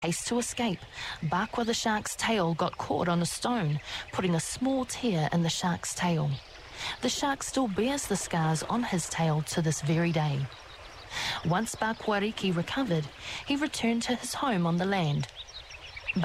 Haste to escape, Bakwa the shark's tail got caught on a stone, putting a small tear in the shark's tail. The shark still bears the scars on his tail to this very day. Once Bakwariki recovered, he returned to his home on the land,